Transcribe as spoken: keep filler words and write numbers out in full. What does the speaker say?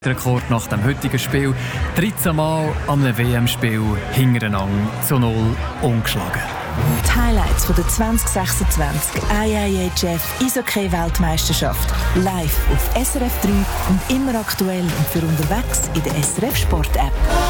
Rekord nach dem heutigen Spiel. dreizehn Mal am W M-Spiel hintereinander zu null ungeschlagen. Die Highlights von der zwanzig sechsundzwanzig I I H F Eishockey-Weltmeisterschaft live auf S R F drei und immer aktuell und für unterwegs in der S R F Sport-App.